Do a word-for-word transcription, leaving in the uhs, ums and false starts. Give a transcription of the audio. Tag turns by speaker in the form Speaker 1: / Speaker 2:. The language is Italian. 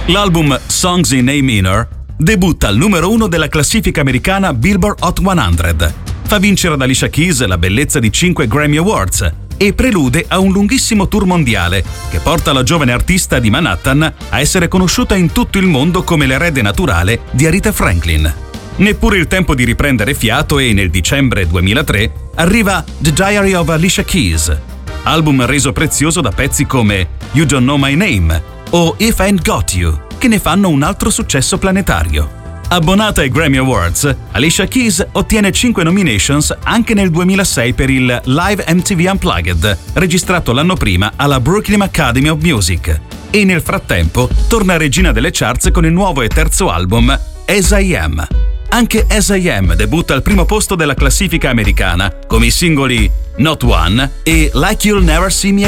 Speaker 1: L'album Songs in A Minor debutta al numero uno della classifica americana Billboard Hot cento. Fa vincere ad Alicia Keys la bellezza di cinque Grammy Awards e prelude a un lunghissimo tour mondiale che porta la giovane artista di Manhattan a essere conosciuta in tutto il mondo come l'erede naturale di Aretha Franklin. Neppure il tempo di riprendere fiato e nel dicembre duemilatré arriva The Diary of Alicia Keys, album reso prezioso da pezzi come You Don't Know My Name o If I Ain't Got You, che ne fanno un altro successo planetario. Abbonata ai Grammy Awards, Alicia Keys ottiene cinque nominations anche nel duemilasei per il Live M T V Unplugged, registrato l'anno prima alla Brooklyn Academy of Music. E nel frattempo torna regina delle charts con il nuovo e terzo album As I Am. Anche As I Am debutta al primo posto della classifica americana, come i singoli Not One e Like You'll Never See Me